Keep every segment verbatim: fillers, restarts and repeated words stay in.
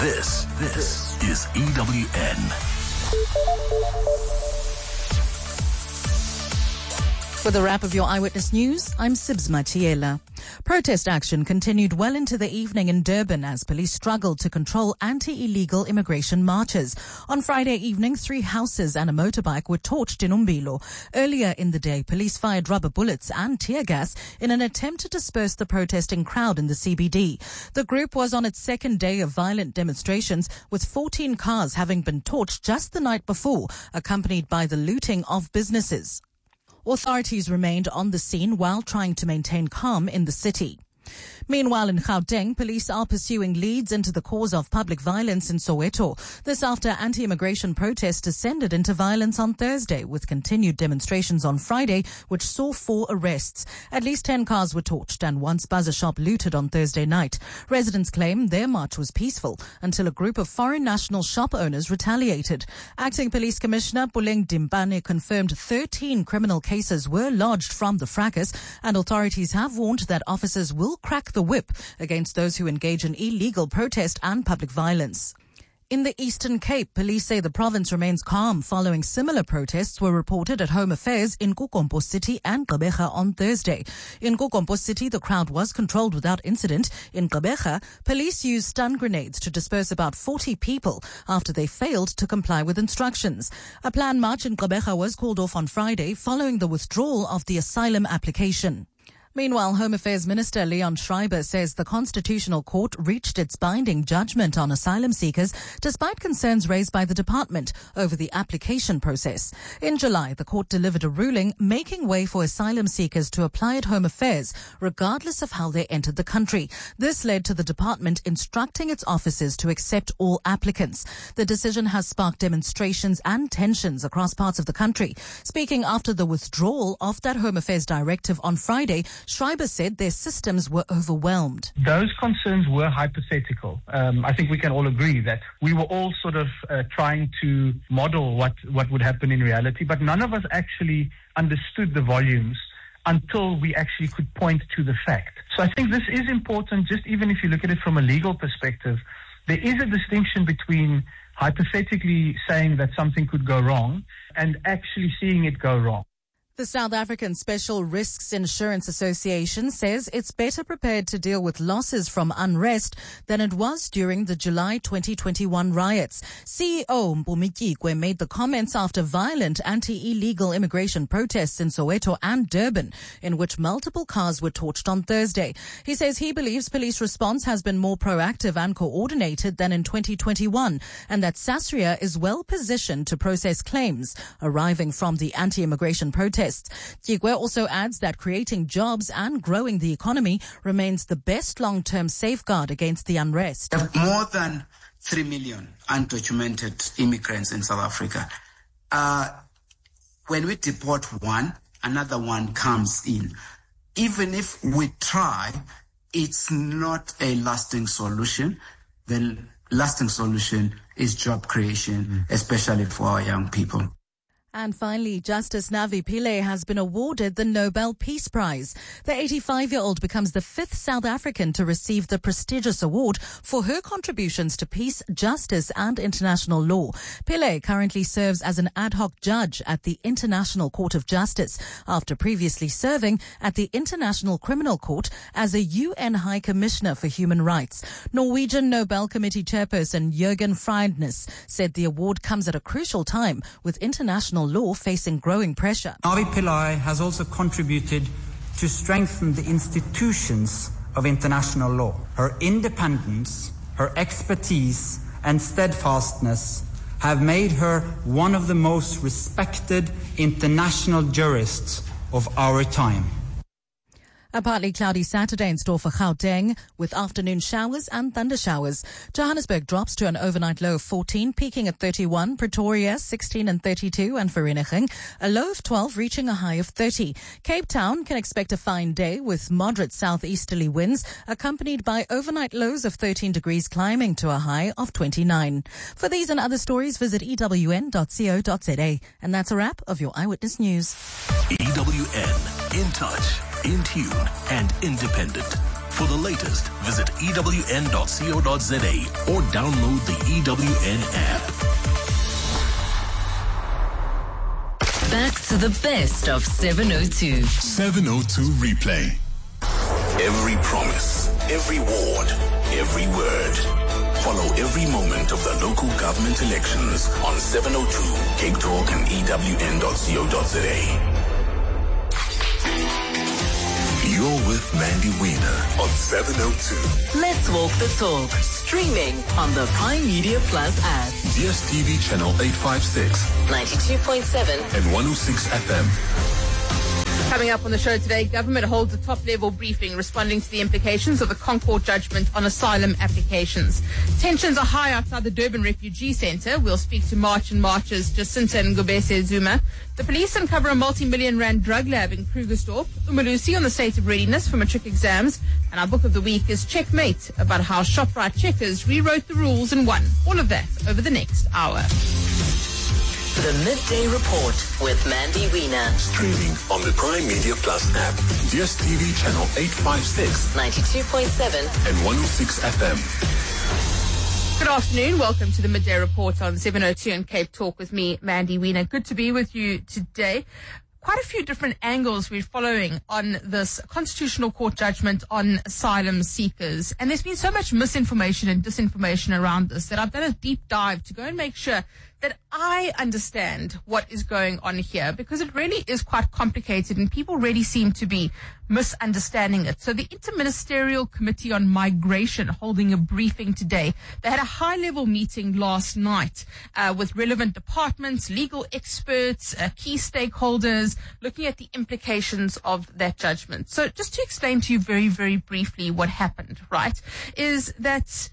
This, this is E W N. With a wrap of your Eyewitness News, I'm Sibs Matiela. Protest action continued well into the evening in Durban as police struggled to control anti-illegal immigration marches. On Friday evening, three houses and a motorbike were torched in Umbilo. Earlier in the day, police fired rubber bullets and tear gas in an attempt to disperse the protesting crowd in the C B D. The group was on its second day of violent demonstrations, with fourteen cars having been torched just the night before, accompanied by the looting of businesses. Authorities remained on the scene while trying to maintain calm in the city. Meanwhile, in Gauteng, police are pursuing leads into the cause of public violence in Soweto. This after anti-immigration protests descended into violence on Thursday, with continued demonstrations on Friday, which saw four arrests. At least ten cars were torched and one spaza shop looted on Thursday night. Residents claim their march was peaceful until a group of foreign national shop owners retaliated. Acting Police Commissioner Puleng Dimbane confirmed thirteen criminal cases were lodged from the fracas, and authorities have warned that officers will crack the whip against those who engage in illegal protest and public violence. In the Eastern Cape, police say the province remains calm following similar protests were reported at Home Affairs in Kukompo City and Gqeberha on Thursday. In Kukompo City, the crowd was controlled without incident. In Gqeberha, police used stun grenades to disperse about forty people after they failed to comply with instructions. A planned march in Gqeberha was called off on Friday following the withdrawal of the asylum application. Meanwhile, Home Affairs Minister Leon Schreiber says the Constitutional Court reached its binding judgment on asylum seekers despite concerns raised by the department over the application process. In July, the court delivered a ruling making way for asylum seekers to apply at Home Affairs regardless of how they entered the country. This led to the department instructing its officers to accept all applicants. The decision has sparked demonstrations and tensions across parts of the country. Speaking after the withdrawal of that Home Affairs directive on Friday, Schreiber said their systems were overwhelmed. Those concerns were hypothetical. Um, I think we can all agree that we were all sort of uh, trying to model what, what would happen in reality, but none of us actually understood the volumes until we actually could point to the fact. So I think this is important, just even if you look at it from a legal perspective. There is a distinction between hypothetically saying that something could go wrong and actually seeing it go wrong. The South African Special Risks Insurance Association says it's better prepared to deal with losses from unrest than it was during the July twenty twenty-one riots. C E O Mpumi Kikwe made the comments after violent anti-illegal immigration protests in Soweto and Durban, in which multiple cars were torched on Thursday. He says he believes police response has been more proactive and coordinated than in twenty twenty-one, and that SASRIA is well positioned to process claims arriving from the anti-immigration protests. Kikwe also adds that creating jobs and growing the economy remains the best long-term safeguard against the unrest. There are more than three million undocumented immigrants in South Africa. Uh, when we deport one, another one comes in. Even if we try, it's not a lasting solution. The lasting solution is job creation, mm. especially for our young people. And finally, Justice Navi Pillay has been awarded the Nobel Peace Prize. The eighty-five-year-old becomes the fifth South African to receive the prestigious award for her contributions to peace, justice and international law. Pillay currently serves as an ad hoc judge at the International Court of Justice after previously serving at the International Criminal Court as a U N High Commissioner for Human Rights. Norwegian Nobel Committee Chairperson Jürgen Freindness said the award comes at a crucial time with international law facing growing pressure. Navi Pillay has also contributed to strengthen the institutions of international law. Her independence, her expertise and steadfastness have made her one of the most respected international jurists of our time. A partly cloudy Saturday in store for Gauteng with afternoon showers and thunder showers. Johannesburg drops to an overnight low of fourteen, peaking at thirty-one. Pretoria sixteen and thirty-two, and Vereeniging a low of twelve, reaching a high of thirty. Cape Town can expect a fine day with moderate southeasterly winds, accompanied by overnight lows of thirteen degrees, climbing to a high of twenty-nine. For these and other stories, visit e w n dot co dot z a. And that's a wrap of your Eyewitness News. E W N, in touch, in tune, and independent. For the latest, visit E W N dot co dot za or download the E W N app. Back to the best of seven oh two. seven oh two Replay. Every promise, every ward, every word. Follow every moment of the local government elections on seven oh two Cape Talk and E W N dot co dot za. You're with Mandy Wiener on seven oh two. Let's walk the talk. Streaming on the Prime Media Plus app. D S T V channel eight fifty-six, ninety-two point seven and one oh six F M. Coming up on the show today, government holds a top-level briefing responding to the implications of the Concord judgment on asylum applications. Tensions are high outside the Durban Refugee Centre. We'll speak to March and March's Jacinta Ngobese Zuma. The police uncover a multi-million rand drug lab in Krugersdorp. Umalusi on the state of readiness for matric exams. And our book of the week is Checkmate, about how ShopRite checkers rewrote the rules and won. All of that over the next hour. The Midday Report with Mandy Wiener. Streaming on the Prime Media Plus app, D S T V channel eight fifty-six, ninety-two point seven and one oh six F M. Good afternoon. Welcome to the Midday Report on seven oh two and Cape Talk with me, Mandy Wiener. Good to be with you today. Quite a few different angles we're following on this Constitutional Court judgment on asylum seekers. And there's been so much misinformation and disinformation around this that I've done a deep dive to go and make sure that I understand what is going on here, because it really is quite complicated and people really seem to be misunderstanding it. So the Interministerial Committee on Migration holding a briefing today. They had a high-level meeting last night uh, with relevant departments, legal experts, uh, key stakeholders, looking at the implications of that judgment. So just to explain to you very, very briefly what happened, right, is that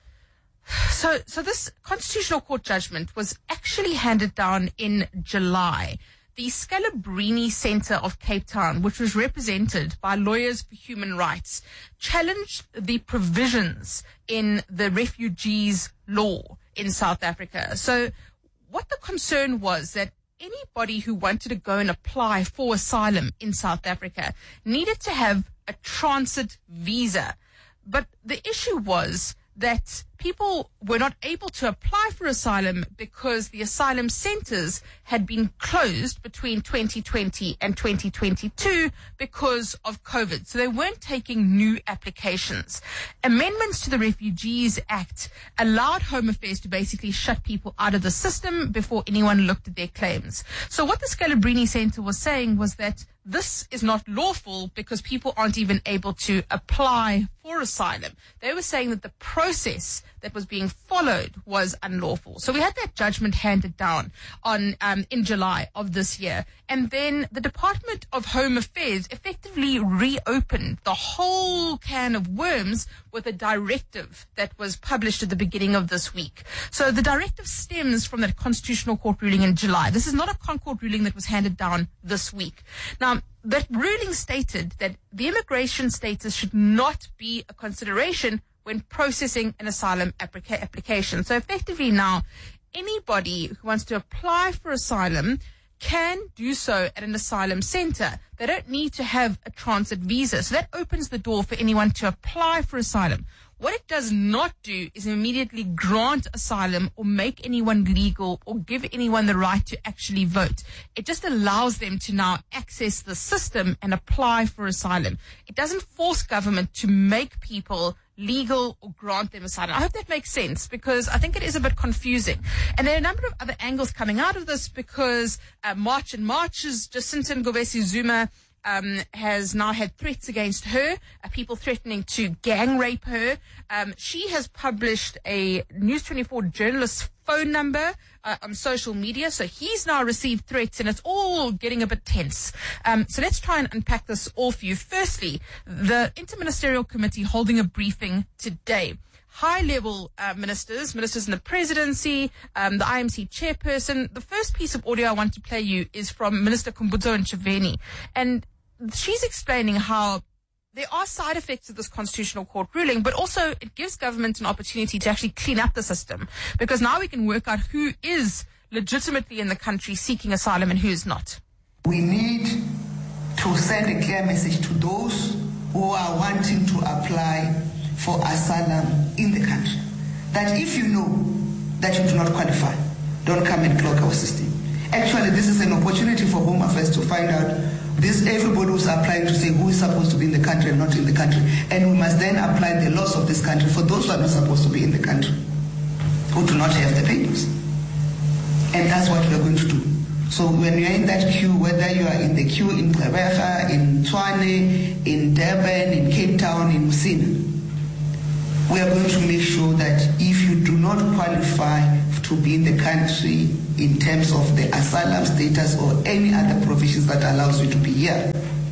So, so this Constitutional Court judgment was actually handed down in July. The Scalabrini Centre of Cape Town, which was represented by Lawyers for Human Rights, challenged the provisions in the refugees law in South Africa. So what the concern was that anybody who wanted to go and apply for asylum in South Africa needed to have a transit visa. But the issue was that people were not able to apply for asylum because the asylum centres had been closed between twenty twenty and twenty twenty-two because of COVID. So they weren't taking new applications. Amendments to the Refugees Act allowed Home Affairs to basically shut people out of the system before anyone looked at their claims. So what the Scalabrini Centre was saying was that this is not lawful because people aren't even able to apply for asylum. They were saying that the process that was being followed was unlawful. So we had that judgment handed down on um, in July of this year. And then the Department of Home Affairs effectively reopened the whole can of worms with a directive that was published at the beginning of this week. So the directive stems from that Constitutional Court ruling in July. This is not a Concord ruling that was handed down this week. Now, that ruling stated that the immigration status should not be a consideration when processing an asylum applica- application. So effectively now, anybody who wants to apply for asylum can do so at an asylum centre. They don't need to have a transit visa. So that opens the door for anyone to apply for asylum. What it does not do is immediately grant asylum or make anyone legal or give anyone the right to actually vote. It just allows them to now access the system and apply for asylum. It doesn't force government to make people legal or grant them asylum. I hope that makes sense, because I think it is a bit confusing. And there are a number of other angles coming out of this, because uh, March and March's Jacinta Ngobese Zuma Um, has now had threats against her, uh, people threatening to gang rape her. Um, she has published a News twenty-four journalist's phone number uh, on social media. So he's now received threats, and it's all getting a bit tense. Um, so let's try and unpack this all for you. Firstly, the Interministerial Committee holding a briefing today. High-level uh, ministers, ministers in the presidency, um, the I M C chairperson. The first piece of audio I want to play you is from Minister Khumbudzo Ntshavheni. And she's explaining how there are side effects of this Constitutional Court ruling, but also it gives government an opportunity to actually clean up the system, because now we can work out who is legitimately in the country seeking asylum and who is not. We need to send a clear message to those who are wanting to apply for asylum in the country, that if you know that you do not qualify, don't come and clog our system. Actually, this is an opportunity for Home Affairs to find out this, everybody who's applying, to say who is supposed to be in the country and not in the country. And we must then apply the laws of this country for those who are not supposed to be in the country, who do not have the papers. And that's what we're going to do. So when you're in that queue, whether you are in the queue in Gqeberha, in Tshwane, in Durban, in Cape Town, in Messina, we are going to make sure that if you do not qualify to be in the country in terms of the asylum status or any other provisions that allows you to be here,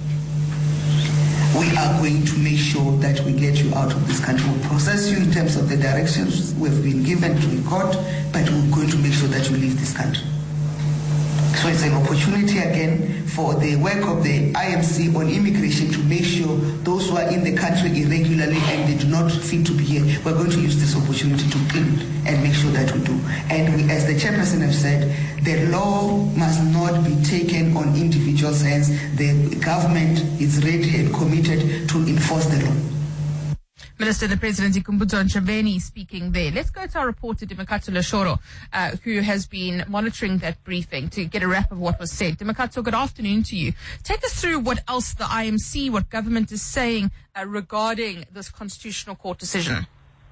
we are going to make sure that we get you out of this country. We'll process you in terms of the directions we've been given to court, but we're going to make sure that you leave this country. So it's an opportunity again for the work of the I M C on immigration to make sure those who are in the country irregularly and they do not fit to be here, we're going to use this opportunity to clean and make sure that we do. And we, as the chairperson has said, the law must not be taken on individuals' hands. The government is ready and committed to enforce the law. Minister, the President, Khumbudzo Ntshavheni, speaking there. Let's go to our reporter, Dimakatso Leshoro, uh, who has been monitoring that briefing to get a wrap of what was said. Dimakatso, good afternoon to you. Take us through what else the I M C, what government is saying uh, regarding this Constitutional Court decision.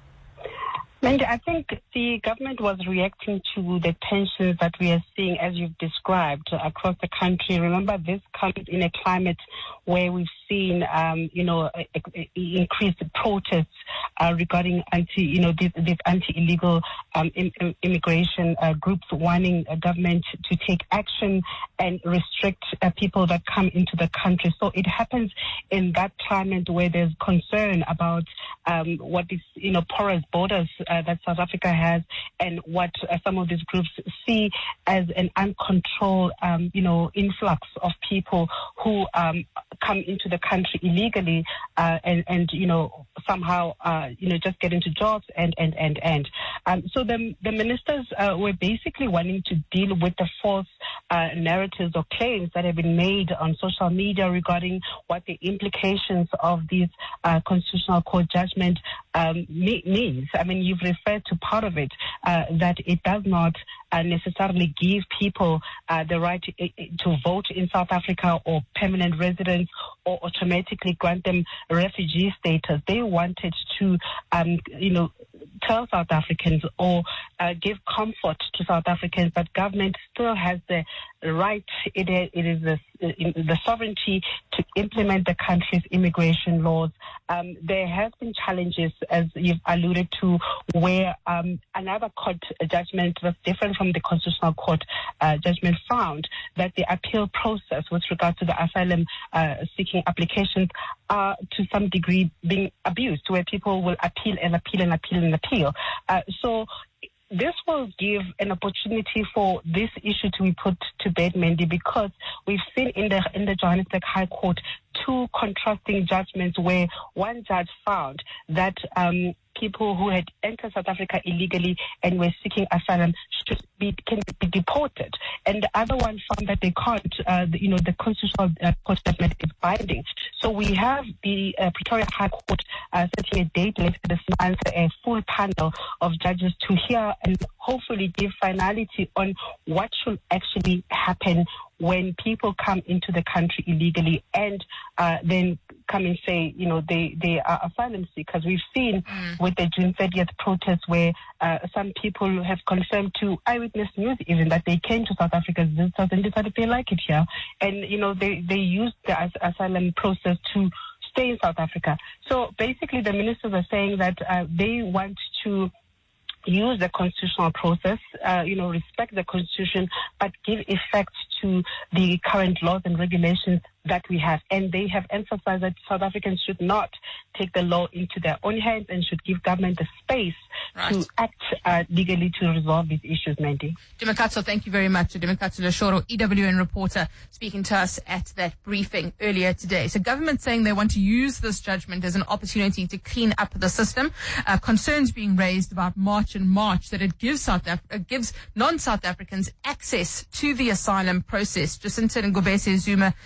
Mandy, I think the government was reacting to the tensions that we are seeing, as you've described, across the country. Remember, this comes in a climate where we've seen, um, you know, increased protests uh, regarding anti, you know, these, these anti-illegal um, im- immigration uh, groups wanting a government to take action and restrict uh, people that come into the country. So it happens in that climate where there's concern about um, what is, you know, porous borders Uh, that South Africa has, and what uh, some of these groups see as an uncontrolled, um, you know, influx of people who um, come into the country illegally uh, and, and, you know, somehow, uh, you know, just get into jobs and, and, and, and. Um, so the, the ministers uh, were basically wanting to deal with the false uh, narratives or claims that have been made on social media regarding what the implications of this uh, Constitutional Court judgment um, me- means. I mean, you've referred to part of it, uh, that it does not uh, necessarily give people uh, the right to, to vote in South Africa or permanent residence or automatically grant them refugee status. They wanted to, um, you know, tell South Africans or uh, give comfort to South Africans that government still has the right, it, it is the, the sovereignty to implement the country's immigration laws. Um, there have been challenges, as you've alluded to, where um, another court judgment was different from the Constitutional Court uh, judgment found that the appeal process with regard to the asylum uh, seeking applications are to some degree being abused, where people will appeal and appeal and appeal and appeal. Uh, so this will give an opportunity for this issue to be put to bed, Mandy, because we've seen in the in the Johannesburg High Court two contrasting judgments where one judge found that um, people who had entered South Africa illegally and were seeking asylum should be can be deported, and the other one found that they can't. Uh, the, you know, the Constitutional uh, Court judgment is binding. So we have the uh, Pretoria High Court uh, setting a date later this month, a full panel of judges to hear and hopefully give finality on what should actually happen when people come into the country illegally and uh, then come and say, you know, they, they are asylum seekers. We've seen mm. with the June thirtieth protests where uh, some people have confirmed to Eyewitness News even that they came to South Africa as visitors and decided they like it here. And, you know, they, they used the as- asylum process to stay in South Africa. So basically the ministers are saying that uh, they want to use the constitutional process, uh, you know, respect the constitution, but give effect to the current laws and regulations that we have. And they have emphasized that South Africans should not take the law into their own hands and should give government the space right. to act uh, legally to resolve these issues, Mandy. Dimakatso, thank you very much. Dimakatso Leshoro, E W N reporter, speaking to us at that briefing earlier today. So government saying they want to use this judgment as an opportunity to clean up the system. Uh, concerns being raised about March and March that it gives South Af- uh, gives non-South Africans access to the asylum process. Jacinta Ngobese Zuma is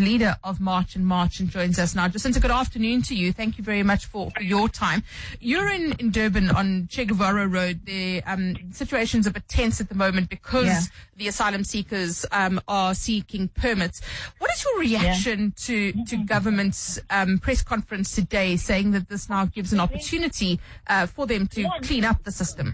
leader of March and March, and joins us now. Jacinta, good afternoon to you. Thank you very much for, for your time. You're in, in Durban on Che Guevara Road. The um, situation's a bit tense at the moment because yeah. the asylum seekers um, are seeking permits. What is your reaction yeah. to, to government's um, press conference today, saying that this now gives an opportunity uh, for them to clean up the system?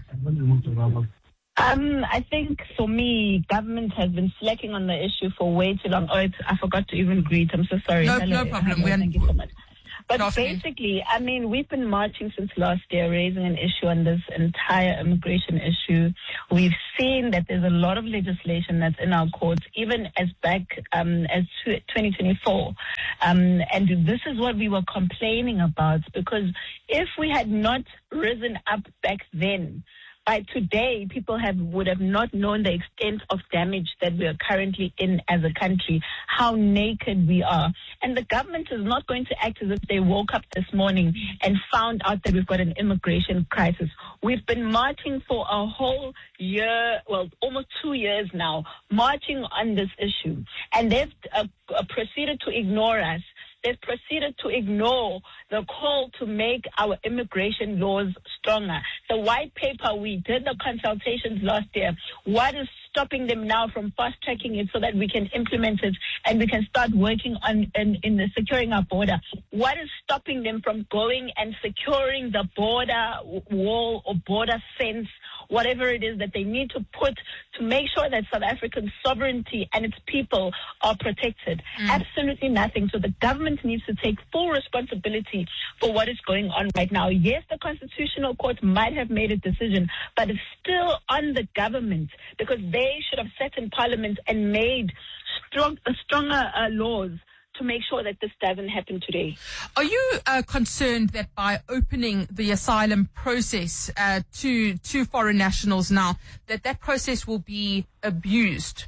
Um, I think for me, government has been slacking on the issue for way too long. Oh, it's, I forgot to even greet. I'm so sorry. No, Hello. no problem. Hello. Thank you so much. But Afternoon. basically, I mean, we've been marching since last year, raising an issue on this entire immigration issue. We've seen that there's a lot of legislation that's in our courts, even as back um, as twenty twenty-four. Um, and this is what we were complaining about, because if we had not risen up back then, by today, people have would have not known the extent of damage that we are currently in as a country, how naked we are. And the government is not going to act as if they woke up this morning and found out that we've got an immigration crisis. We've been marching for a whole year, well, almost two years now, marching on this issue. And they've uh, uh, proceeded to ignore us. They've proceeded to ignore the call to make our immigration laws stronger. The white paper, we did the consultations last year. What is stopping them now from fast-tracking it so that we can implement it and we can start working on in, in the securing our border? What is stopping them from going and securing the border wall or border fence, whatever it is that they need to put to make sure that South African sovereignty and its people are protected? Mm. Absolutely nothing. So the government needs to take full responsibility for what is going on right now. Yes, the Constitutional Court might have made a decision, but it's still on the government, because they should have sat in Parliament and made strong, uh, stronger uh, laws to make sure that this doesn't happen today. Are you uh, concerned that by opening the asylum process uh, to to foreign nationals now, that that process will be abused?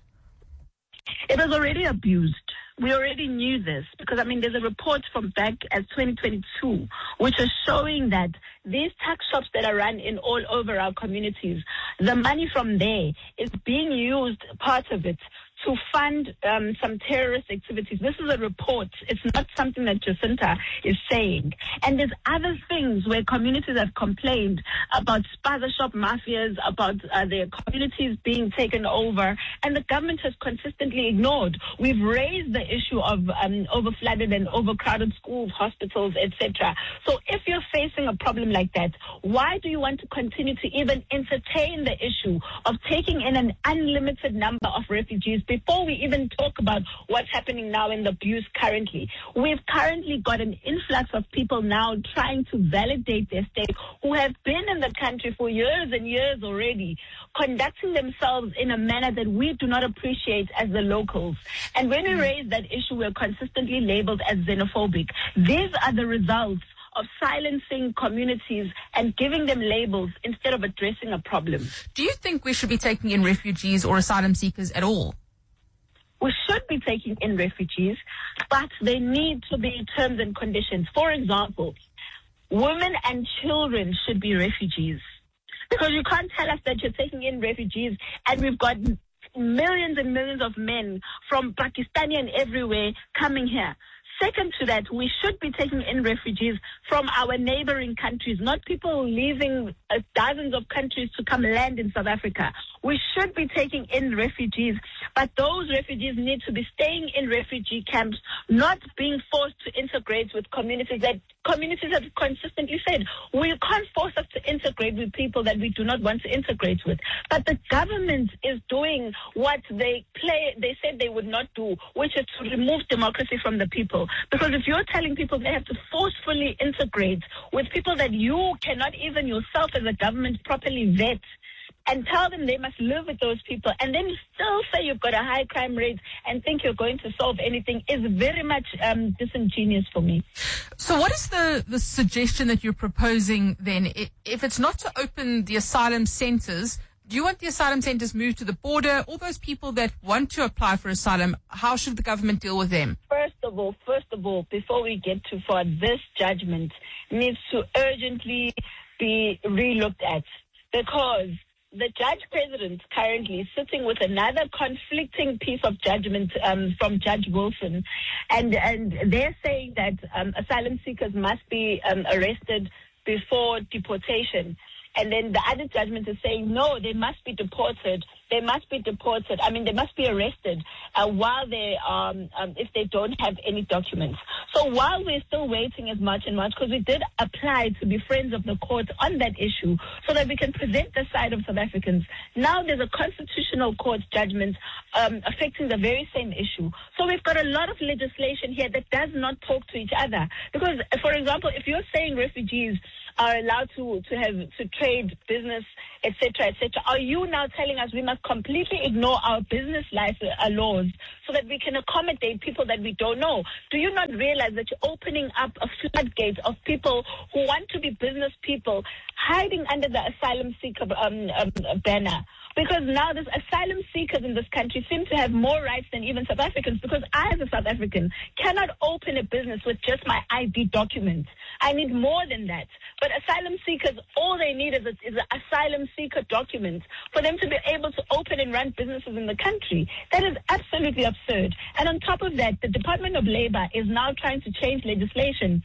It was already abused. We already knew this, because, I mean, there's a report from back as twenty twenty-two, which is showing that these tax shops that are run in all over our communities, the money from there is being used, part of it, to fund um, some terrorist activities. This is a report. It's not something that Jacinta is saying. And there's other things where communities have complained about spaza shop mafias, about uh, their communities being taken over, and the government has consistently ignored. We've raised the issue of um, overflooded and overcrowded schools, hospitals, et cetera. So if you're facing a problem like that, why do you want to continue to even entertain the issue of taking in an unlimited number of refugees before we even talk about what's happening now in the abuse currently? We've currently got an influx of people now trying to validate their state, who have been in the country for years and years already, conducting themselves in a manner that we do not appreciate as the locals. And when we raise that issue, we're consistently labeled as xenophobic. These are the results of silencing communities and giving them labels instead of addressing a problem. Do you think we should be taking in refugees or asylum seekers at all? We should be taking in refugees, but they need to be terms and conditions. For example, women and children should be refugees, because you can't tell us that you're taking in refugees and we've got millions and millions of men from Pakistan and everywhere coming here. Second to that, we should be taking in refugees from our neighboring countries, not people leaving uh, dozens of countries to come land in South Africa. We should be taking in refugees, but those refugees need to be staying in refugee camps, not being forced to integrate with communities that communities have consistently said, we can't force us to integrate with people that we do not want to integrate with. But the government is doing what they play, they said they would not do, which is to remove democracy from the people. Because if you're telling people they have to forcefully integrate with people that you cannot even yourself as a government properly vet, and tell them they must live with those people, and then you still say you've got a high crime rate and think you're going to solve anything, is very much um, disingenuous for me. So what is the, the suggestion that you're proposing then? If it's not to open the asylum centres, do you want the asylum centres moved to the border? All those people that want to apply for asylum, how should the government deal with them? First of all, first of all, before we get too far, this judgment needs to urgently be relooked at, because the judge president currently sitting with another conflicting piece of judgment um, from Judge Wilson, and and they're saying that um, asylum seekers must be um, arrested before deportation. And then the other judgment is saying, no, they must be deported. They must be deported. I mean, they must be arrested uh, while they, um, um, if they don't have any documents. So while we're still waiting as much and much, because we did apply to be friends of the court on that issue so that we can present the side of South Africans, now there's a constitutional court judgment um, affecting the very same issue. So we've got a lot of legislation here that does not talk to each other. Because, for example, if you're saying refugees are allowed to, to have to trade, business, et cetera, et cetera, are you now telling us we must completely ignore our business life uh, laws so that we can accommodate people that we don't know? Do you not realize that you're opening up a floodgate of people who want to be business people hiding under the asylum seeker um, um, banner? Because now there's asylum seekers in this country seem to have more rights than even South Africans, because I, as a South African, cannot open a business with just my I D documents. I need more than that. But asylum seekers, all they need is, a, is an asylum seeker document for them to be able to open and run businesses in the country. That is absolutely absurd. And on top of that, the Department of Labor is now trying to change legislation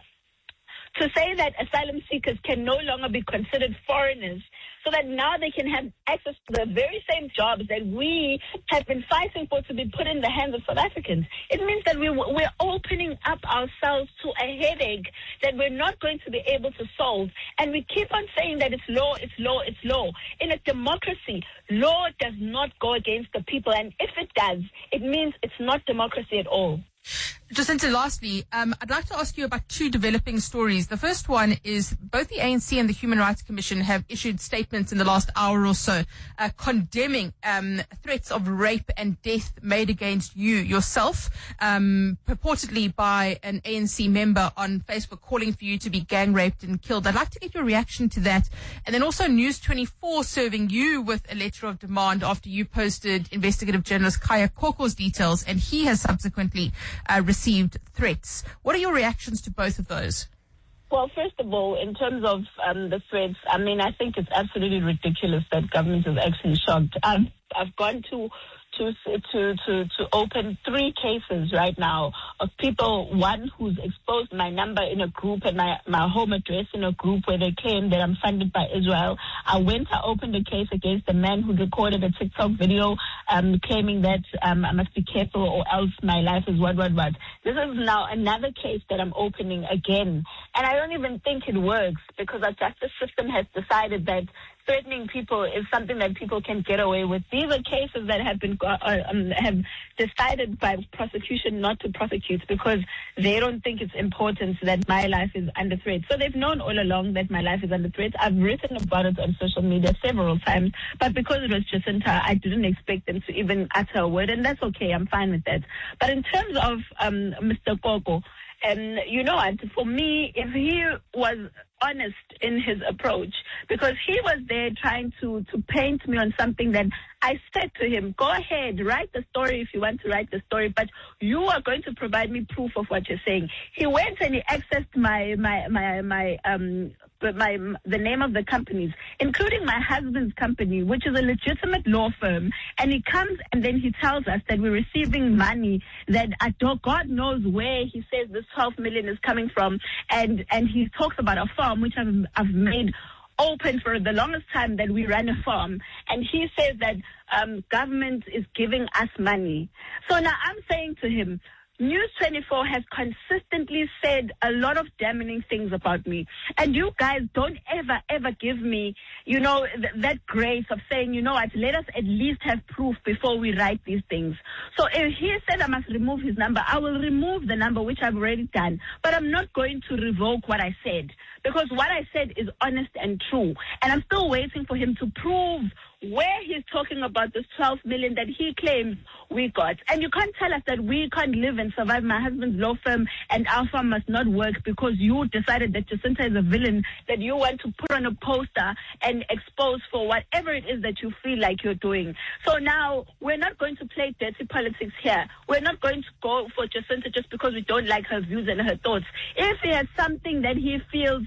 to say that asylum seekers can no longer be considered foreigners, so that now they can have access to the very same jobs that we have been fighting for to be put in the hands of South Africans. It means that we, we're opening up ourselves to a headache that we're not going to be able to solve. And we keep on saying that it's law, it's law, it's law. In a democracy, law does not go against the people. And if it does, it means it's not democracy at all. Jacinta, lastly, um, I'd like to ask you about two developing stories. The first one is both the A N C and the Human Rights Commission have issued statements in the last hour or so uh, condemning um, threats of rape and death made against you yourself, um, purportedly by an A N C member on Facebook calling for you to be gang raped and killed. I'd like to get your reaction to that. And then also News twenty-four serving you with a letter of demand after you posted investigative journalist Kaya Koko's details, and he has subsequently uh, received threats. What are your reactions to both of those? Well, first of all, in terms of um, the threats, I mean, I think it's absolutely ridiculous that government is actually shocked. I've, I've gone to to to to to open three cases right now of people, one who's exposed my number in a group and my, my home address in a group where they claim that I'm funded by Israel. I went, I opened a case against a man who recorded a TikTok video um, claiming that um, I must be careful or else my life is what, what, what. This is now another case that I'm opening again. And I don't even think it works, because our justice system has decided that threatening people is something that people can get away with. These are cases that have been uh, um, have decided by prosecution not to prosecute because they don't think it's important that my life is under threat. So they've known all along that my life is under threat. I've written about it on social media several times, but because it was Jacinta, I didn't expect them to even utter a word, and that's okay. I'm fine with that. But in terms of um, Mister Koko, and you know what, for me, if he was honest in his approach, because he was there trying to, to paint me on something that I said to him, go ahead, write the story if you want to write the story, but you are going to provide me proof of what you're saying. He went and he accessed my, my, my, my, um, my, the name of the companies, including my husband's company, which is a legitimate law firm, and he comes and then he tells us that we're receiving money that I don't, God knows where he says this twelve million is coming from, and, and he talks about a farm, which I've, I've made open for the longest time that we run a farm, and he says that um, government is giving us money. So now I'm saying to him, News twenty-four has consistently said a lot of damning things about me. And you guys don't ever, ever give me, you know, th- that grace of saying, you know what, let us at least have proof before we write these things. So if he said I must remove his number, I will remove the number, which I've already done. But I'm not going to revoke what I said, because what I said is honest and true. And I'm still waiting for him to prove where he's talking about this twelve million that he claims we got. And you can't tell us that we can't live and survive. My husband's law firm and our firm must not work because you decided that Jacinta is a villain that you want to put on a poster and expose for whatever it is that you feel like you're doing. So now we're not going to play dirty politics here. We're not going to go for Jacinta just because we don't like her views and her thoughts. If he has something that he feels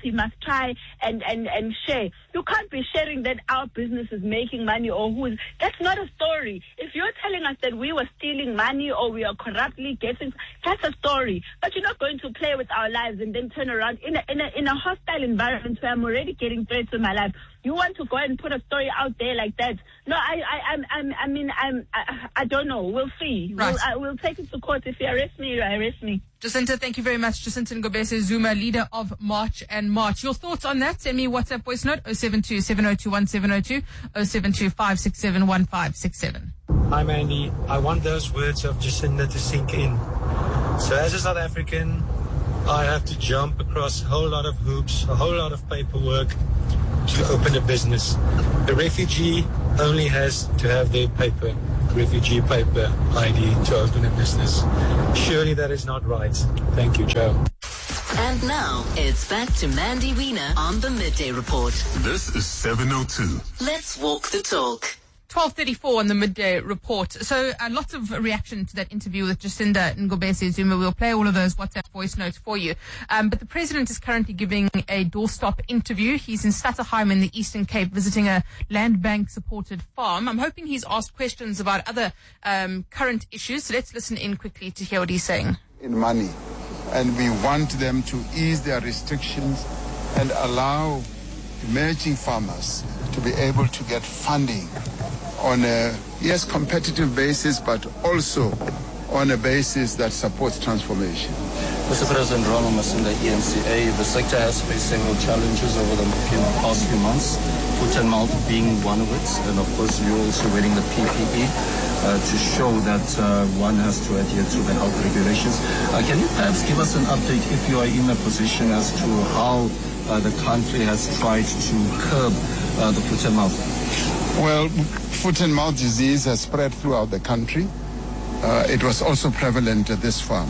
he must try and, and, and share. You can't be sharing that our business is making money or who is. That's not a story. If you're telling us that we were stealing money or we are corruptly getting, that's a story. But you're not going to play with our lives and then turn around in a, in a, in a hostile environment where I'm already getting threats in my life. You want to go and put a story out there like that? No, I, I, I'm, I'm, I mean, I'm, I, I don't know. We'll see. Right. We'll, I, we'll take it to court. If you arrest me, you arrest me. Jacinta, thank you very much. Jacinta Ngobese Zuma, leader of March and March. Your thoughts on that? Send me a WhatsApp voice note, oh seven two, seven oh two, one seven oh two, oh seven two, five six seven, one five six seven. Hi, Mandy. I want those words of Jacinta to sink in. So as a South African, I have to jump across a whole lot of hoops, a whole lot of paperwork to open a business. The refugee only has to have their paper, refugee paper I D to open a business. Surely that is not right. Thank you, Joe. And now it's back to Mandy Wiener on the Midday Report. This is seven oh two. Let's walk the talk. twelve thirty-four on the Midday Report. So uh, lots of reaction to that interview with Jacinta Ngobese Zuma. We'll play all of those WhatsApp voice notes for you. Um, but the president is currently giving a doorstop interview. He's in Stutterheim in the Eastern Cape visiting a land bank supported farm. I'm hoping he's asked questions about other um, current issues. So let's listen in quickly to hear what he's saying. In money. And we want them to ease their restrictions and allow emerging farmers to be able to get funding on a, yes, competitive basis, but also on a basis that supports transformation. Mister President, Ronald Masinda, E N C A, the sector has faced several challenges over the few, past few months, foot and mouth being one of it, and of course you're also wearing the P P E uh, to show that uh, one has to adhere to the health regulations. Uh, can you perhaps give us an update if you are in a position as to how uh, the country has tried to curb uh, the foot and mouth? Well, foot and mouth disease has spread throughout the country. Uh, it was also prevalent at this farm.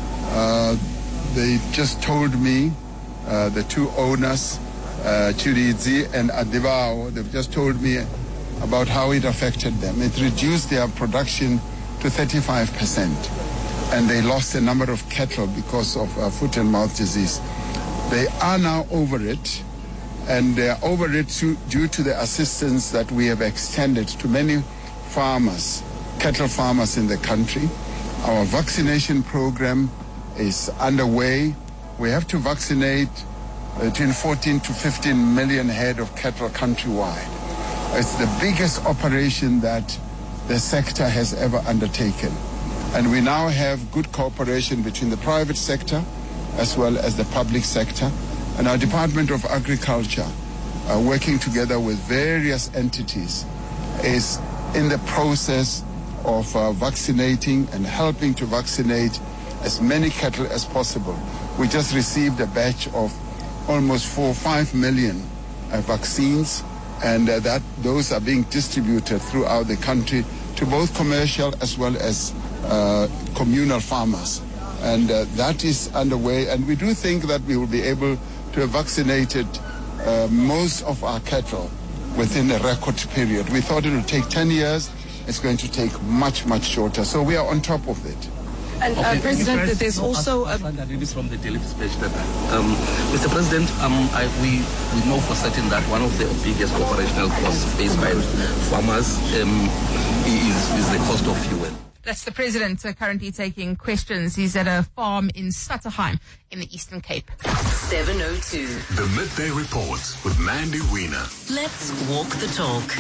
Uh, they just told me, uh, the two owners, uh, Chiridzi and Adibao, they've just told me about how it affected them. It reduced their production to thirty-five percent, and they lost a number of cattle because of uh, foot and mouth disease. They are now over it. And they are over it to, due to the assistance that we have extended to many farmers, cattle farmers in the country. Our vaccination program is underway. We have to vaccinate between fourteen to fifteen million head of cattle countrywide. It's the biggest operation that the sector has ever undertaken. And we now have good cooperation between the private sector as well as the public sector. And our Department of Agriculture, uh, working together with various entities, is in the process of uh, vaccinating and helping to vaccinate as many cattle as possible. We just received a batch of almost four, five million uh, vaccines, and uh, that those are being distributed throughout the country to both commercial as well as uh, communal farmers. And uh, that is underway, and we do think that we will be able to have vaccinated uh, most of our cattle within a record period. We thought it would take ten years. It's going to take much, much shorter. So we are on top of it. And uh, okay. President, there's also a... This is from the Daily Dispatch. Um, Mister President, um, I, we, we know for certain that one of the biggest operational costs faced by farmers um, is, is the cost of fuel. That's the president uh, currently taking questions. He's at a farm in Stutterheim in the Eastern Cape. seven oh two. The Midday Report with Mandy Wiener. Let's walk the talk.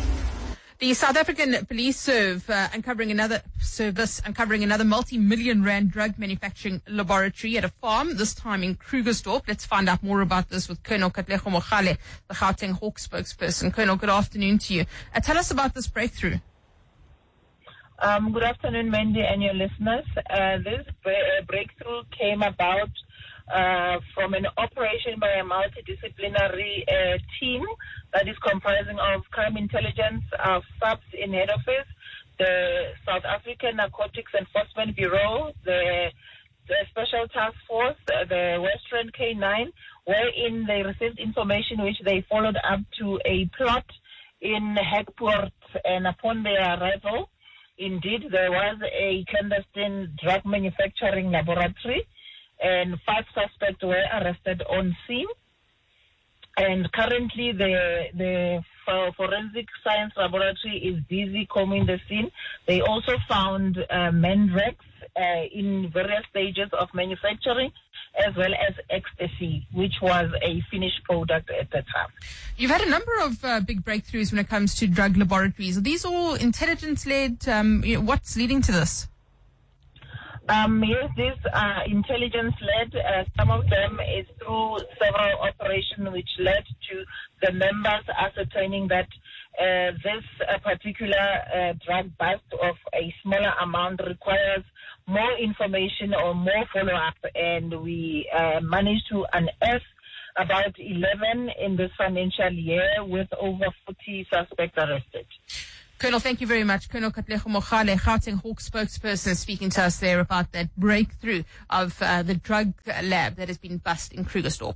The South African Police serve uh, uncovering another service uncovering another multi-million rand drug manufacturing laboratory at a farm, this time in Krugersdorp. Let's find out more about this with Colonel Katlego Mogale, the Gauteng Hawk spokesperson. Colonel, good afternoon to you. Uh, tell us about this breakthrough. Um, good afternoon, Mandy, and your listeners. Uh, this bre- breakthrough came about uh, from an operation by a multidisciplinary uh, team that is comprising of crime intelligence, uh, S A P S in head office, the South African Narcotics Enforcement Bureau, the, the Special Task Force, uh, the Western K nine, wherein they received information which they followed up to a plot in Hagport, and upon their arrival, indeed, there was a clandestine drug manufacturing laboratory, and five suspects were arrested on scene. And currently, the the forensic science laboratory is busy combing the scene. They also found uh, Mandrax uh, in various stages of manufacturing, as well as ecstasy, which was a finished product at the time. You've had a number of uh, big breakthroughs when it comes to drug laboratories. Are these all intelligence-led? Um, you know, what's leading to this? Um, yes, these are intelligence-led. Uh, some of them is through several operations which led to the members ascertaining that uh, this uh, particular uh, drug bust of a smaller amount requires more information or more follow-up, and we uh, managed to unearth about eleven in this financial year with over forty suspects arrested. Colonel, thank you very much. Colonel Katlego Mogale, Gauteng Hawk spokesperson, speaking to us there about that breakthrough of uh, the drug lab that has been bust in Krugersdorp.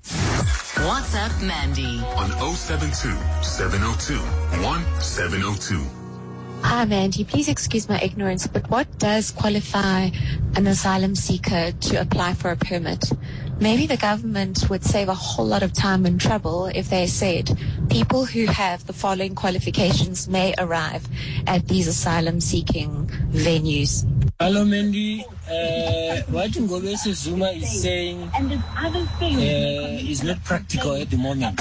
WhatsApp Mandy on oh seven two, seven oh two, one seven oh two. Hi, Mandy. Please excuse my ignorance, but what does qualify an asylum seeker to apply for a permit? Maybe the government would save a whole lot of time and trouble if they said people who have the following qualifications may arrive at these asylum-seeking venues. Hello, Mandy. Uh, what Ngobese Zuma is saying uh, is not practical at the moment.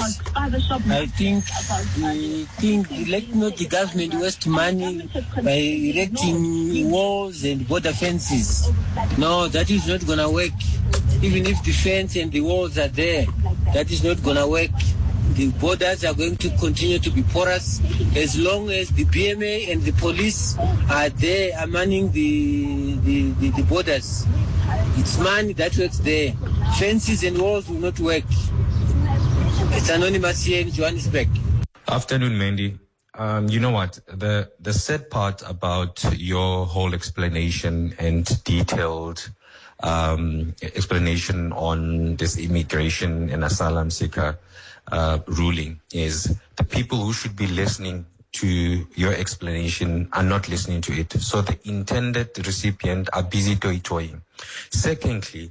I think the thing, let not the government waste money by erecting walls and border fences. No, that is not going to work. Even if the fence and the walls are there, that is not going to work. The borders are going to continue to be porous as long as the B M A and the police are there, are manning the, the, the, the borders. It's money that works there. Fences and walls will not work. It's anonymous here in Johannesburg. Afternoon, Mandy. Um, you know what? The, the sad part about your whole explanation and detailed um, explanation on this immigration and asylum seeker Uh, ruling is the people who should be listening to your explanation are not listening to it. So the intended recipient are busy toy-toying. Secondly,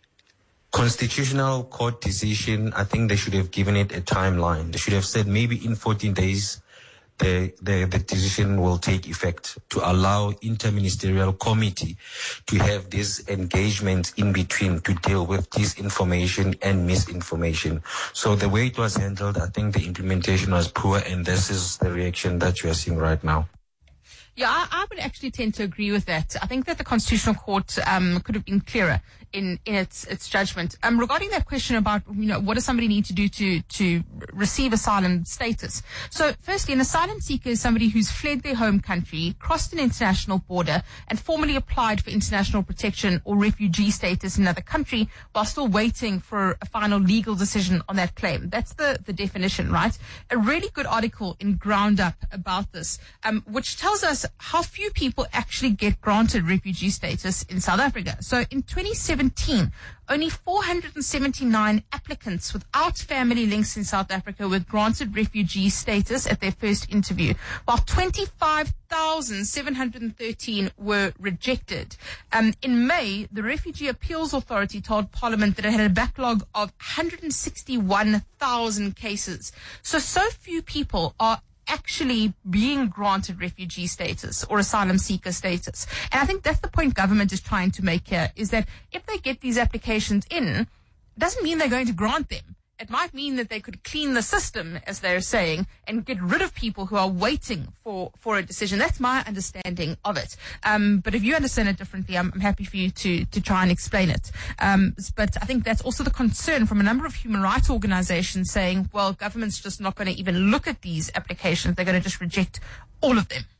constitutional court decision, I think they should have given it a timeline. They should have said maybe in fourteen days, the, the, the decision will take effect to allow interministerial committee to have this engagement in between to deal with disinformation and misinformation. So the way it was handled, I think the implementation was poor, and this is the reaction that you are seeing right now. Yeah, I, I would actually tend to agree with that. I think that the Constitutional Court um, could have been clearer in, in its its judgment. Um, regarding that question about, you know, what does somebody need to do to to receive asylum status? So, firstly, an asylum seeker is somebody who's fled their home country, crossed an international border, and formally applied for international protection or refugee status in another country while still waiting for a final legal decision on that claim. That's the, the definition, right? A really good article in Ground Up about this, um, which tells us how few people actually get granted refugee status in South Africa. So in twenty seventeen, only four hundred seventy-nine applicants without family links in South Africa were granted refugee status at their first interview, while twenty-five thousand seven hundred thirteen were rejected. Um, in May, the Refugee Appeals Authority told Parliament that it had a backlog of one hundred sixty-one thousand cases. So, so few people are actually being granted refugee status or asylum seeker status. And I think that's the point government is trying to make here, is that if they get these applications in, it doesn't mean they're going to grant them. It might mean that they could clean the system, as they're saying, and get rid of people who are waiting for, for a decision. That's my understanding of it. Um, but if you understand it differently, I'm, I'm happy for you to, to try and explain it. Um, but I think that's also the concern from a number of human rights organizations saying, well, government's just not going to even look at these applications. They're going to just reject all of them.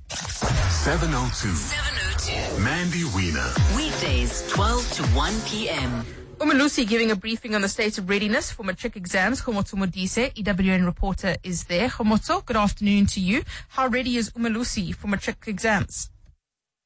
seven oh two. seven oh two. Mandy Wiener. Weekdays, twelve to one p.m. Umalusi giving a briefing on the state of readiness for matric exams. Khomotso Modise, E W N reporter, is there. Khomotso, good afternoon to you. How ready is Umalusi for matric exams?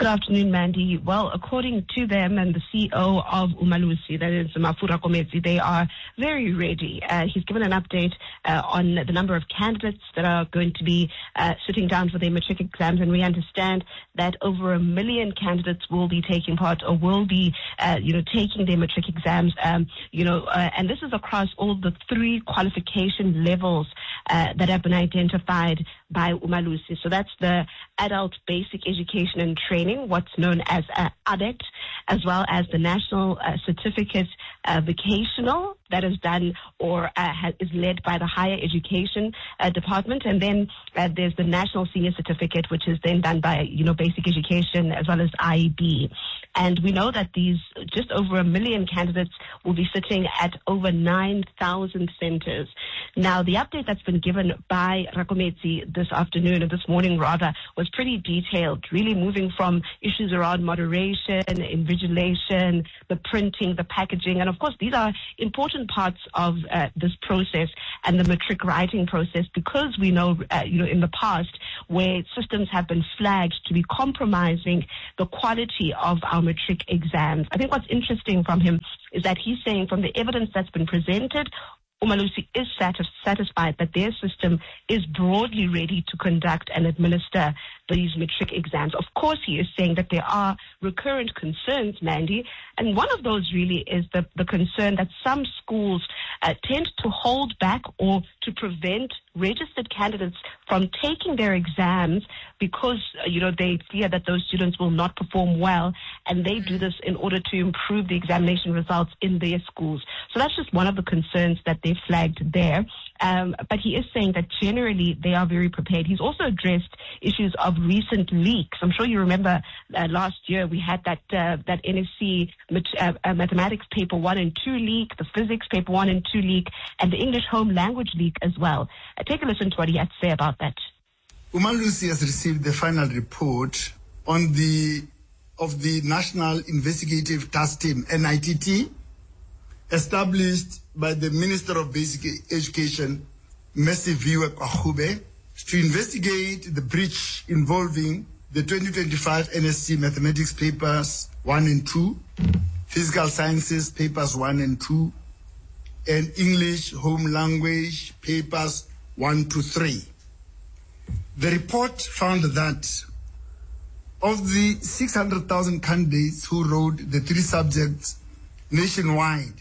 Good afternoon, Mandy. Well, according to them and the C E O of Umalusi, that is Mafura Rakometsi, they are very ready. Uh, he's given an update uh, on the number of candidates that are going to be uh, sitting down for their matric exams, and we understand that over a million candidates will be taking part or will be, uh, you know, taking their matric exams. Um, you know, uh, and this is across all the three qualification levels uh, that have been identified by Umalusi. So that's the Adult Basic Education and Training, what's known as uh, A D E T, as well as the National uh, Certificate uh, Vocational that is done or uh, ha- is led by the Higher Education uh, Department, and then uh, there's the National Senior Certificate, which is then done by, you know, Basic Education as well as I E B. And we know that these just over a million candidates will be sitting at over nine thousand centers. Now, the update that's been given by Rakometsi this afternoon, or this morning rather, was pretty detailed, really moving from issues around moderation, invigilation, the printing, the packaging. And of course, these are important parts of uh, this process and the matric writing process, because we know, uh, you know, in the past where systems have been flagged to be compromising the quality of our matric exams. I think what's interesting from him is that he's saying from the evidence that's been presented, Umalusi is satis- satisfied that their system is broadly ready to conduct and administer these matric exams. Of course, he is saying that there are recurrent concerns, Mandy, and one of those really is the, the concern that some schools uh, tend to hold back or to prevent registered candidates from taking their exams because, uh, you know, they fear that those students will not perform well, and they do this in order to improve the examination results in their schools. So that's just one of the concerns that they flagged there. Um, but he is saying that generally they are very prepared. He's also addressed issues of recent leaks. I'm sure you remember uh, last year we had that uh, that N S C mat- uh, uh, mathematics paper one and two leak, the physics paper one and two leak, and the English home language leak as well. Uh, take a listen to what he had to say about that. Umalusi has received the final report on the of the National Investigative Task Team, N I T T, established by the Minister of Basic Education, Mesiviwe Kwahube, to investigate the breach involving the twenty twenty-five N S C Mathematics Papers one and two, Physical Sciences Papers one and two, and English Home Language Papers one to three. The report found that of the six hundred thousand candidates who wrote the three subjects nationwide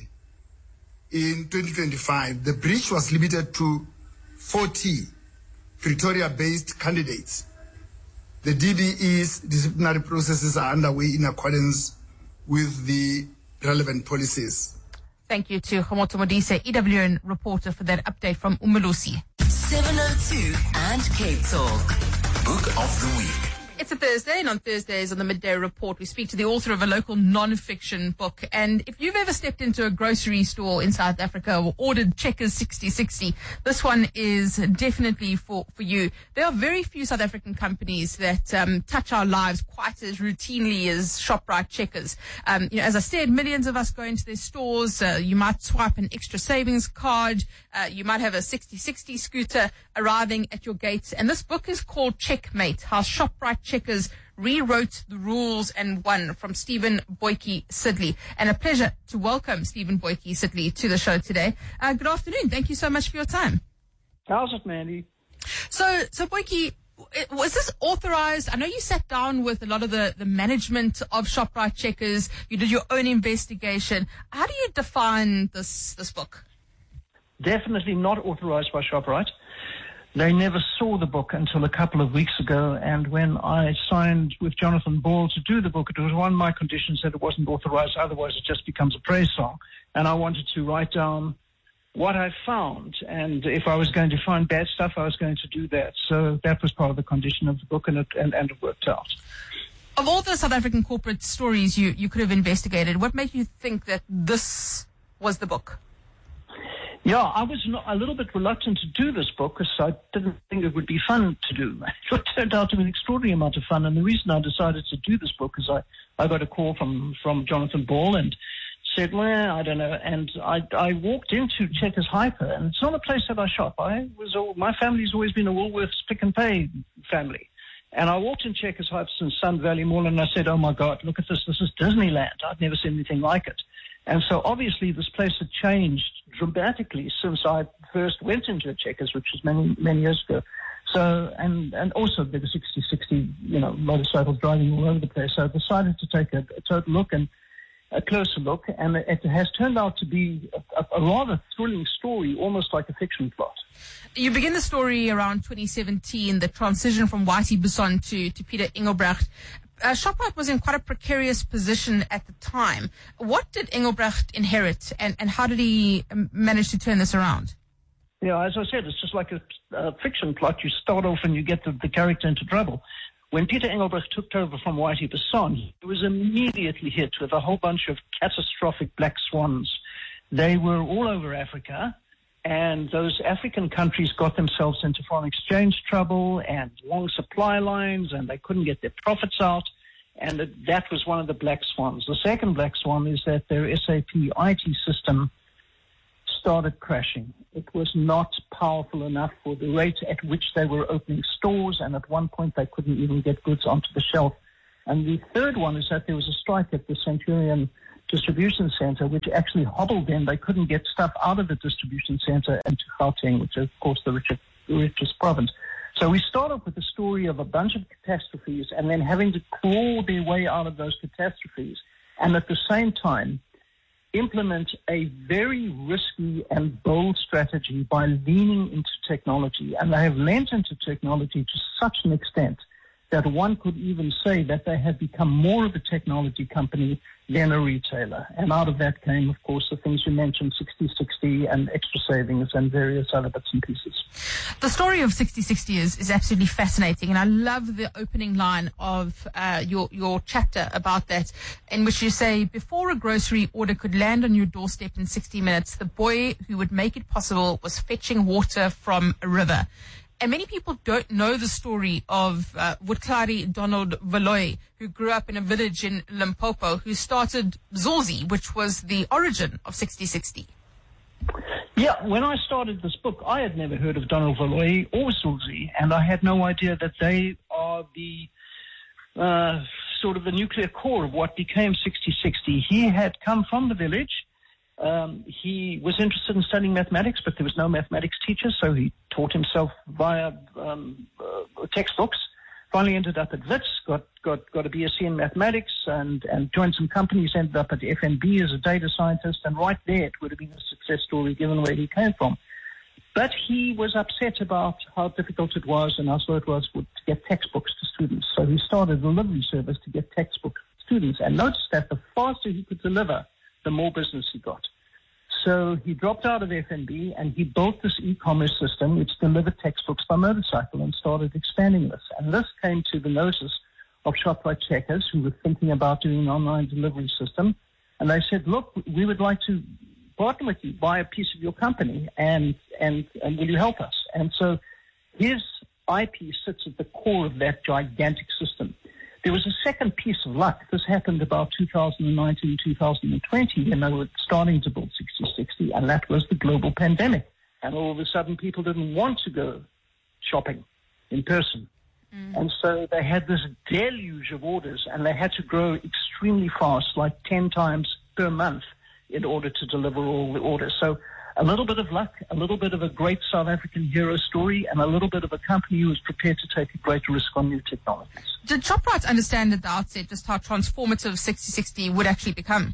in twenty twenty-five, the breach was limited to forty Pretoria-based candidates. The D B E's disciplinary processes are underway in accordance with the relevant policies. Thank you to Kgomoto Modise, E W N reporter, for that update from Umalusi. seven oh two and Cape Talk. Book of the Week. It's a Thursday, and on Thursdays on the Midday Report, we speak to the author of a local non-fiction book. And if you've ever stepped into a grocery store in South Africa or ordered Checkers sixty sixty, this one is definitely for, for you. There are very few South African companies that um, touch our lives quite as routinely as ShopRite Checkers. Um, you know, as I said, millions of us go into their stores. Uh, you might swipe an extra savings card. Uh, you might have a sixty sixty scooter arriving at your gate. And this book is called Checkmate, How ShopRite Checkers Rewrote the Rules and Won, from Stephen Boyke Sidley. And a pleasure to welcome Stephen Boyke Sidley to the show today. Uh, good afternoon. Thank you so much for your time. How's it, Mandy? So, so Boyke, was this authorized? I know you sat down with a lot of the, the management of ShopRite Checkers. You did your own investigation. How do you define this, this book? Definitely not authorized by ShopRite. They never saw the book until a couple of weeks ago, and when I signed with Jonathan Ball to do the book, it was one of my conditions that it wasn't authorized, otherwise it just becomes a praise song. And I wanted to write down what I found, and if I was going to find bad stuff, I was going to do that. So that was part of the condition of the book, and it, and, and it worked out. Of all the South African corporate stories you, you could have investigated, what made you think that this was the book? Yeah, I was not, a little bit reluctant to do this book because I didn't think it would be fun to do. It turned out to be an extraordinary amount of fun, and the reason I decided to do this book is I, I got a call from, from Jonathan Ball and said, well, I don't know, and I, I walked into Checkers Hyper, and it's not a place that I shop. I was all, my family's always been a Woolworths Pick and Pay family, And I walked in Checkers Heights in Sun Valley Mall, and I said, oh, my God, look at this. This is Disneyland. I've never seen anything like it. And so obviously this place had changed dramatically since I first went into a Checkers, which was many, many years ago. So, and, and also there were sixty sixty, you know, motorcycles driving all over the place. So I decided to take a, a total look and a closer look, and it has turned out to be a, a rather thrilling story, almost like a fiction plot. You begin the story around twenty seventeen, the transition from Whitey Busson to, to Peter Engelbrecht. Uh, Shoprite was in quite a precarious position at the time. What did Engelbrecht inherit, and, and how did he manage to turn this around? Yeah, as I said, it's just like a, a fiction plot. You start off and you get the, the character into trouble. When Peter Engelbrecht took over from Whitey Busson, he was immediately hit with a whole bunch of catastrophic black swans. They were all over Africa, and those African countries got themselves into foreign exchange trouble and long supply lines, and they couldn't get their profits out, and that was one of the black swans. The second black swan is that their S A P I T system started crashing. It was not powerful enough for the rate at which they were opening stores, and at one point they couldn't even get goods onto the shelf. And the third one is that there was a strike at the Centurion Distribution Center, which actually hobbled them. They couldn't get stuff out of the distribution center into Gauteng, which is, of course, the richest, richest province. So we start off with the story of a bunch of catastrophes and then having to claw their way out of those catastrophes, and at the same time implement a very risky and bold strategy by leaning into technology. And they have lent into technology to such an extent that one could even say that they have become more of a technology company than a retailer. And out of that came, of course, the things you mentioned, sixty sixty and extra savings and various other bits and pieces. The story of sixty sixty is, is absolutely fascinating, and I love the opening line of uh, your, your chapter about that, in which you say, before a grocery order could land on your doorstep in sixty minutes, the boy who would make it possible was fetching water from a river. And many people don't know the story of uh, Vutlari Donald Valoy, who grew up in a village in Limpopo, who started Zorzi, which was the origin of sixty sixty. Yeah, when I started this book, I had never heard of Donald Valoy or Zorzi, and I had no idea that they are the uh, sort of the nuclear core of what became sixty sixty. He had come from the village. Um, he was interested in studying mathematics, but there was no mathematics teacher, so he taught himself via um, uh, textbooks. Finally ended up at Wits, got, got, got a B S c in mathematics, and, and joined some companies, ended up at F N B as a data scientist, and right there it would have been a success story given where he came from. But he was upset about how difficult it was and how slow it was to get textbooks to students. So he started a delivery service to get textbooks to students, and noticed that the faster he could deliver, the more business he got. So he dropped out of F N B and he built this e-commerce system which delivered textbooks by motorcycle and started expanding this. And this came to the notice of Shoprite Checkers, who were thinking about doing an online delivery system. And they said, look, we would like to partner with you, buy a piece of your company, and, and, and will you help us? And so his I P sits at the core of that gigantic system. There was a second piece of luck. This happened about two thousand nineteen, two thousand twenty, when they were starting to build sixty sixty, and that was the global pandemic. And all of a sudden, people didn't want to go shopping in person. Mm. And so they had this deluge of orders, and they had to grow extremely fast, like ten times per month, in order to deliver all the orders. So a little bit of luck, a little bit of a great South African hero story, and a little bit of a company who was prepared to take a great risk on new technologies. Did Shoprite understand at the outset just how transformative sixty sixty would actually become?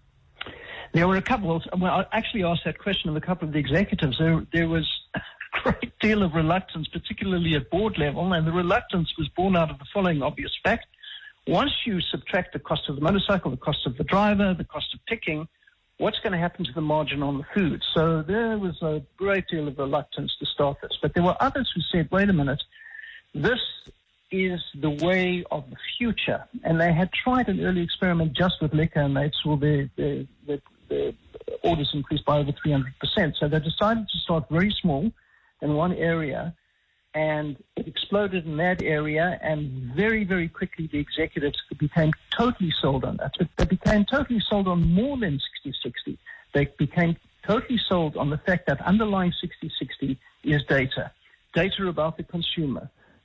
There were a couple, well, I actually asked that question of a couple of the executives. There, there was a great deal of reluctance, particularly at board level, and the reluctance was born out of the following obvious fact. Once you subtract the cost of the motorcycle, the cost of the driver, the cost of picking, what's going to happen to the margin on the food? So there was a great deal of reluctance to start this. But there were others who said, wait a minute, this is the way of the future. And they had tried an early experiment just with liquor, and they saw their, their, their, their orders increased by over three hundred percent. So they decided to start very small in one area, and it exploded in that area, and very, very quickly the executives became totally sold on that. They became totally sold on more than sixty sixty. They became totally sold on the fact that underlying sixty sixty is data. Data about the consumer,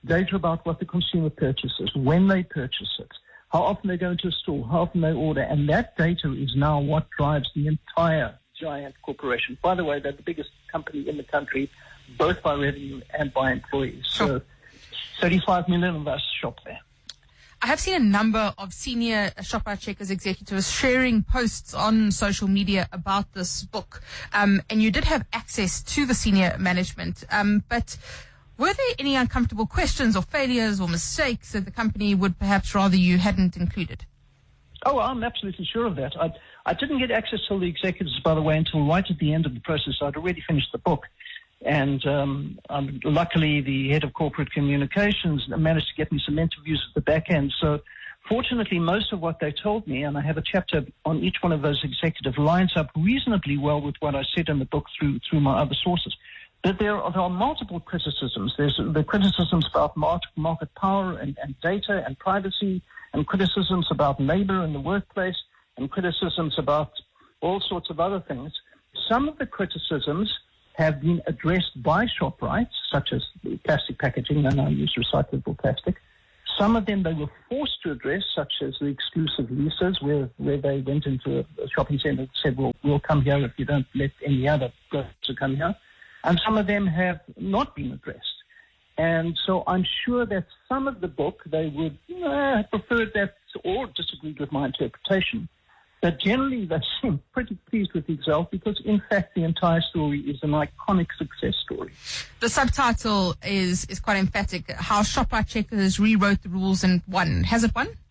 data about what the consumer purchases, when they purchase it, how often they go into a store, how often they order, and that data is now what drives the entire giant corporation. By the way, they're the biggest company in the country, both by revenue and by employees. So thirty-five million of us shop there. I have seen a number of senior Shoprite Checkers executives sharing posts on social media about this book, um, and you did have access to the senior management, um, but were there any uncomfortable questions or failures or mistakes that the company would perhaps rather you hadn't included? Oh, I'm absolutely sure of that. I, I didn't get access to the executives, by the way, until right at the end of the process. I'd already finished the book. And um, um, luckily, the head of corporate communications managed to get me some interviews at the back end. So fortunately, most of what they told me, and I have a chapter on each one of those executive, lines up reasonably well with what I said in the book through through my other sources. But there are, there are multiple criticisms. There's the criticisms about market, market power and, and data and privacy, and criticisms about labor in the workplace, and criticisms about all sorts of other things. Some of the criticisms have been addressed by ShopRite, such as plastic packaging, and I use recyclable plastic. Some of them they were forced to address, such as the exclusive leases, where, where they went into a shopping centre and said, well, we'll come here if you don't let any other grocers come here. And some of them have not been addressed. And so I'm sure that some of the book they would uh, have preferred that or disagreed with my interpretation. But generally, they seem pretty pleased with the result because, in fact, the entire story is an iconic success story. The subtitle is is quite emphatic. How ShopRite Checkers rewrote the rules and won. Has it won?